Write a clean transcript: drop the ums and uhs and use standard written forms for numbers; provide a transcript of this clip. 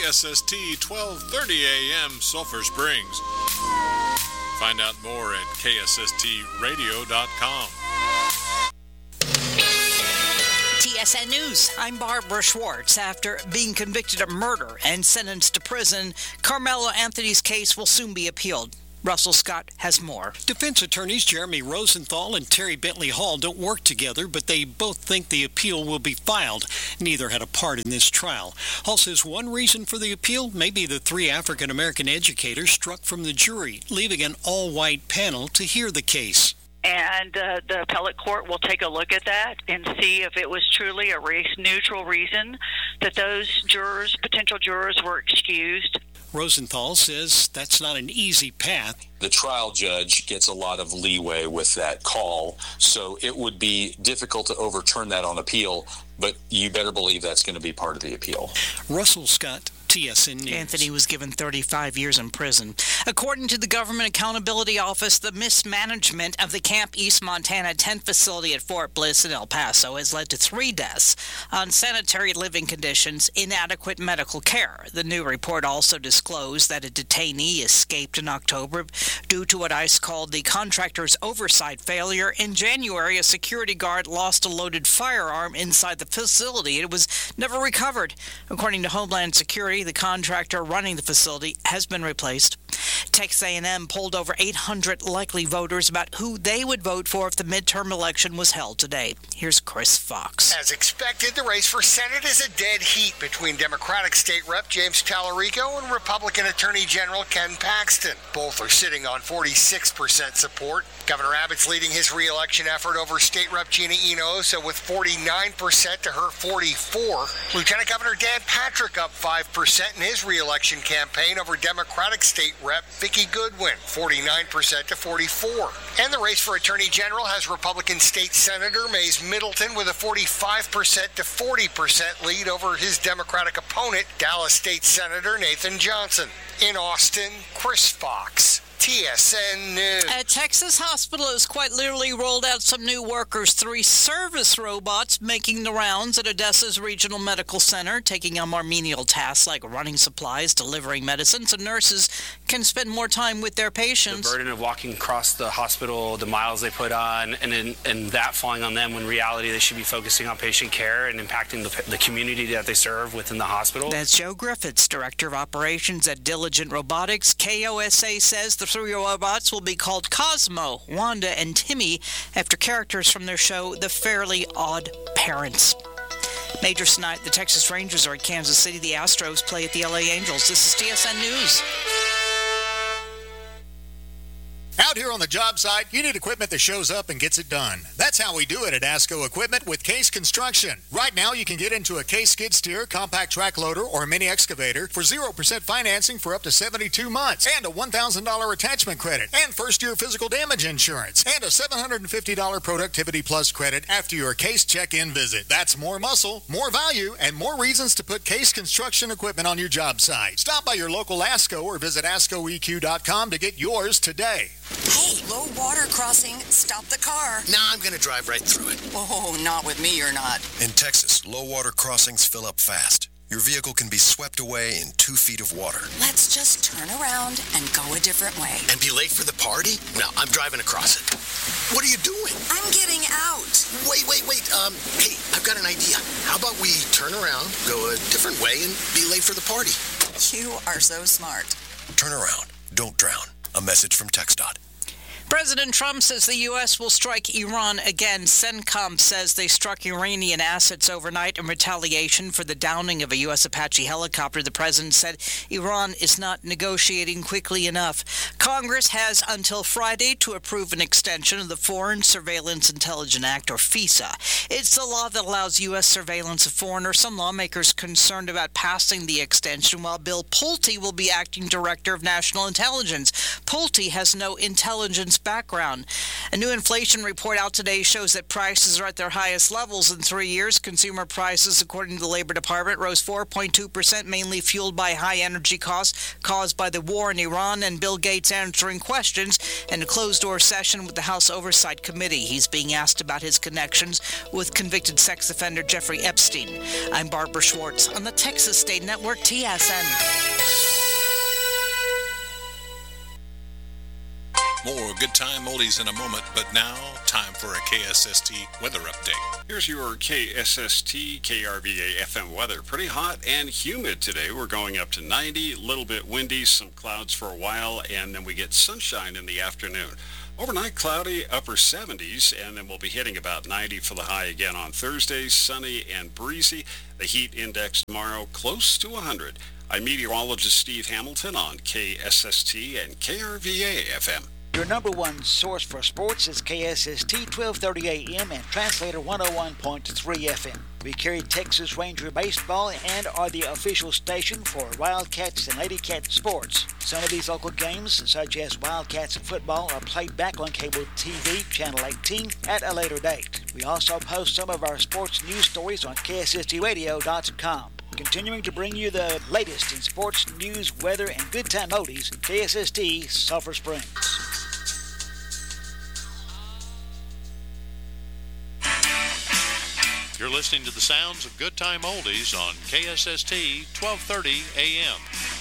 KSST 1230 AM Sulphur Springs. Find out more at ksstradio.com. TSN News, I'm Barbara Schwartz. After being convicted of murder and sentenced to prison, Carmelo Anthony's case will soon be appealed. Russell Scott has more. Defense attorneys Jeremy Rosenthal and Terry Bentley Hall don't work together, but they both think the appeal will be filed. Neither had a part in this trial. Hall says one reason for the appeal may be the 3 African-American educators struck from the jury, leaving an all-white panel to hear the case. And the appellate court will take a look at that and see if it was truly a race-neutral reason that those potential jurors, were excused. Rosenthal says that's not an easy path. The trial judge gets a lot of leeway with that call, so it would be difficult to overturn that on appeal, but you better believe that's going to be part of the appeal. Russell Scott, TSN News. Anthony was given 35 years in prison. According to the Government Accountability Office, the mismanagement of the Camp East Montana tent facility at Fort Bliss in El Paso has led to 3 deaths, unsanitary living conditions, inadequate medical care. The new report also disclosed that a detainee escaped in October due to what ICE called the contractor's oversight failure. In January, a security guard lost a loaded firearm inside the facility. It was never recovered. According to Homeland Security, the contractor running the facility has been replaced. Texas A&M polled over 800 likely voters about who they would vote for if the midterm election was held today. Here's Chris Fox. As expected, the race for Senate is a dead heat between Democratic State Rep James Tallarico and Republican Attorney General Ken Paxton. Both are sitting on 46% support. Governor Abbott's leading his re-election effort over State Rep Gina Hinojosa with 49% to her 44%. Lieutenant Governor Dan Patrick up 5% in his re-election campaign over Democratic State Rep Vicki Goodwin, 49% to 44%. And the race for Attorney General has Republican State Senator Mays Middleton with a 45% to 40% lead over his Democratic opponent, Dallas State Senator Nathan Johnson. In Austin, Chris Fox, TSN News. A Texas hospital has quite literally rolled out some new workers. 3 service robots making the rounds at Odessa's Regional Medical Center, taking on more menial tasks like running supplies, delivering medicine, so nurses can spend more time with their patients. The burden of walking across the hospital, the miles they put on, and that falling on them when in reality they should be focusing on patient care and impacting the community that they serve within the hospital. That's Joe Griffiths, Director of Operations at Diligent Robotics. KOSA says the 3 robots will be called Cosmo, Wanda, and Timmy after characters from their show The Fairly Odd Parents. Majors tonight, the Texas Rangers are at Kansas City. The Astros play at the LA Angels. This is TSN News. Out here on the job site, you need equipment that shows up and gets it done. That's how we do it at ASCO Equipment with Case Construction. Right now, you can get into a Case skid steer, compact track loader, or mini excavator for 0% financing for up to 72 months, and a $1,000 attachment credit, and first-year physical damage insurance, and a $750 Productivity Plus credit after your Case check-in visit. That's more muscle, more value, and more reasons to put Case Construction Equipment on your job site. Stop by your local ASCO or visit ASCOEQ.com to get yours today. Hey, low water crossing. Stop the car. Nah, I'm going to drive right through it. Oh, not with me, you're not. In Texas, low water crossings fill up fast. Your vehicle can be swept away in 2 feet of water. Let's just turn around and go a different way. And be late for the party? No, I'm driving across it. What are you doing? I'm getting out. Wait. Hey, I've got an idea. How about we turn around, go a different way, and be late for the party? You are so smart. Turn around. Don't drown. A message from TxDOT. President Trump says the U.S. will strike Iran again. CENTCOM says they struck Iranian assets overnight in retaliation for the downing of a U.S. Apache helicopter. The president said Iran is not negotiating quickly enough. Congress has until Friday to approve an extension of the Foreign Surveillance Intelligence Act, or FISA. It's the law that allows U.S. surveillance of foreigners. Some lawmakers concerned about passing the extension, while Bill Pulte will be acting director of national intelligence. Pulte has no intelligence student's background. A new inflation report out today shows that prices are at their highest levels in 3 years. Consumer prices, according to the Labor Department, rose 4.2%, mainly fueled by high energy costs caused by the war in Iran, and Bill Gates answering questions in a closed-door session with the House Oversight Committee. He's being asked about his connections with convicted sex offender Jeffrey Epstein. I'm Barbara Schwartz on the Texas State Network, TSN. More Good Time Oldies in a moment, but now, time for a KSST weather update. Here's your KSST KRVA FM weather. Pretty hot and humid today. We're going up to 90, a little bit windy, some clouds for a while, and then we get sunshine in the afternoon. Overnight cloudy, upper 70s, and then we'll be hitting about 90 for the high again on Thursday, sunny and breezy. The heat index tomorrow close to 100. I'm meteorologist Steve Hamilton on KSST and KRVA FM. Your number one source for sports is KSST 1230 AM and Translator 101.3 FM. We carry Texas Ranger baseball and are the official station for Wildcats and Lady Cat sports. Some of these local games, such as Wildcats football, are played back on cable TV, Channel 18, at a later date. We also post some of our sports news stories on KSSTradio.com. Continuing to bring you the latest in sports, news, weather, and good time oldies, KSST Sulphur Springs. You're listening to the sounds of Good Time Oldies on KSST 1230 AM.